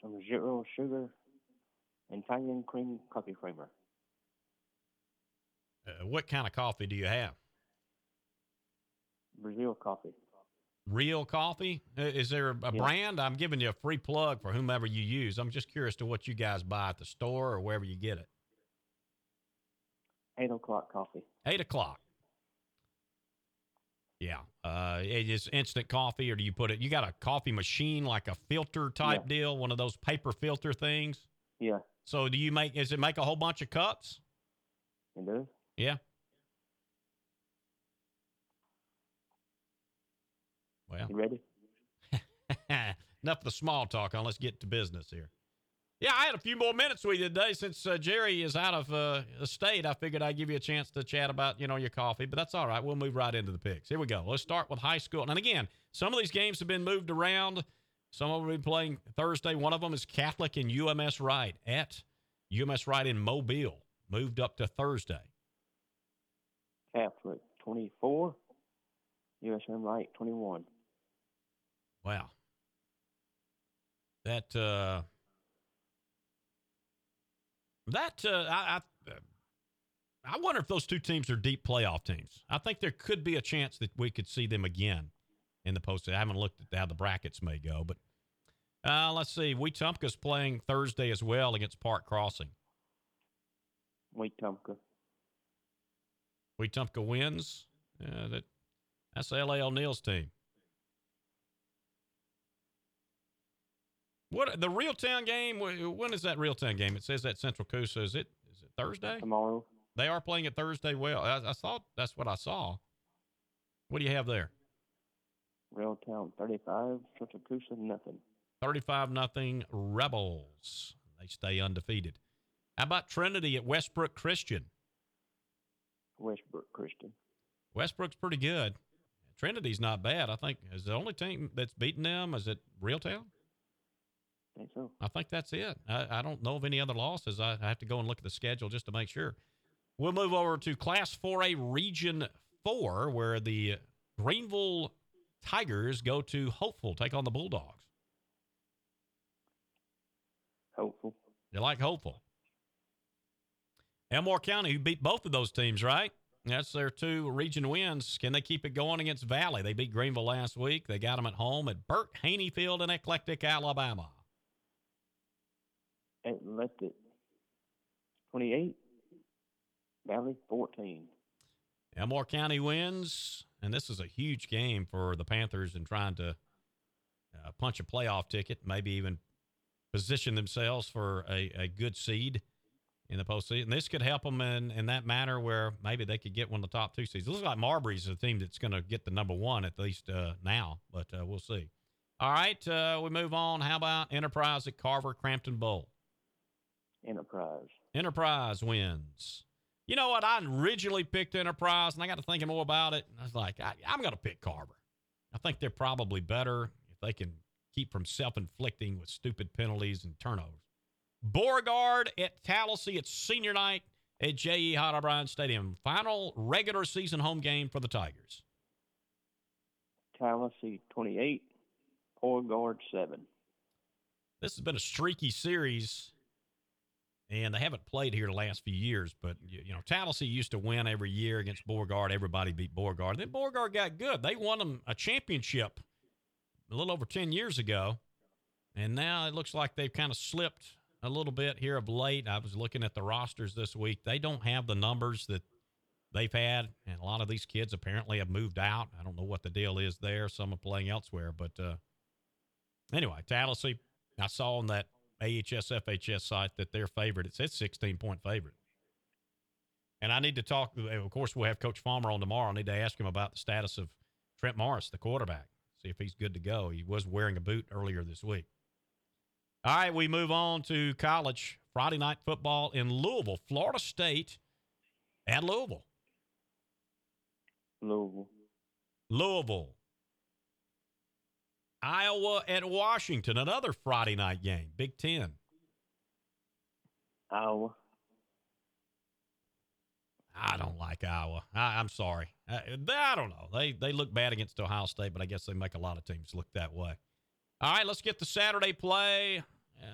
Some zero sugar Italian cream coffee creamer. What kind of coffee do you have? Brazil coffee. Real coffee? Is there a brand? I'm giving you a free plug for whomever you use. I'm just curious to what you guys buy at the store or wherever you get it. 8 o'clock coffee. 8 o'clock. Yeah. It is instant coffee, or do you put it? You got a coffee machine, like a filter type deal, one of those paper filter things? Yeah. So does it make a whole bunch of cups? It does. Yeah. Well, you ready? Enough of the small talk on. Let's get to business here. Yeah, I had a few more minutes with you today since Jerry is out of the state. I figured I'd give you a chance to chat about, your coffee, but that's all right. We'll move right into the picks. Here we go. Let's start with high school. And again, some of these games have been moved around. Some of them have been playing Thursday. One of them is Catholic and UMS Wright at UMS Wright in Mobile. Moved up to Thursday. Catholic 24, USM Wright 21. Wow. I wonder if those two teams are deep playoff teams. I think there could be a chance that we could see them again in the postseason. I haven't looked at how the brackets may go, but let's see. Wetumpka's playing Thursday as well against Park Crossing. Wetumpka. Wetumpka wins. That's L.A. O'Neill's team. What the Reeltown game? When is that Reeltown game? It says that Central Coosa. Is it Thursday? Tomorrow. They are playing it Thursday. Well, I thought that's what I saw. What do you have there? Reeltown 35, Central Coosa nothing. 35-0 Rebels. They stay undefeated. How about Trinity at Westbrook Christian? Westbrook Christian. Westbrook's pretty good. Trinity's not bad. I think is the only team that's beaten them. Is it Reeltown? I think so. I think that's it. I don't know of any other losses. I have to go and look at the schedule just to make sure. We'll move over to Class 4A Region 4, where the Greenville Tigers go to Hopeful, take on the Bulldogs. Hopeful. You like Hopeful? Elmore County, who beat both of those teams, right? That's their two region wins. Can they keep it going against Valley? They beat Greenville last week. They got them at home at Burt Haney Field in Eclectic, Alabama. Eclectic 28, Valley 14. Elmore County wins, and this is a huge game for the Panthers in trying to punch a playoff ticket, maybe even position themselves for a good seed in the postseason. This could help them in that manner where maybe they could get one of the top two seeds. It looks like Marbury's the team that's going to get the number one, at least now, but we'll see. All right, we move on. How about Enterprise at Carver Crampton Bowl? Enterprise wins. You know what? I originally picked Enterprise, and I got to thinking more about it. And I was like, I'm going to pick Carver. I think they're probably better if they can keep from self-inflicting with stupid penalties and turnovers. Beauregard at Tallahassee. It's senior night at J.E. Hot O'Brien Stadium. Final regular season home game for the Tigers. Tallahassee 28, Beauregard 7. This has been a streaky series. And they haven't played here the last few years, but, Tallahassee used to win every year against Beauregard. Everybody beat Beauregard. Then Beauregard got good. They won them a championship a little over 10 years ago, and now it looks like they've kind of slipped a little bit here of late. I was looking at the rosters this week. They don't have the numbers that they've had, and a lot of these kids apparently have moved out. I don't know what the deal is there. Some are playing elsewhere, but anyway, Tallahassee, I saw on that AHS FHS site that their favorite, it says 16-point favorite. And I need to talk, of course, we'll have Coach Farmer on tomorrow. I need to ask him about the status of Trent Morris, the quarterback, see if he's good to go. He was wearing a boot earlier this week. All right, we move on to college. Friday night football in Louisville, Florida State at Louisville. Louisville. Iowa at Washington, another Friday night game, Big Ten. Iowa. I don't like Iowa. I'm sorry. I don't know. They look bad against Ohio State, but I guess they make a lot of teams look that way. All right, let's get the Saturday play.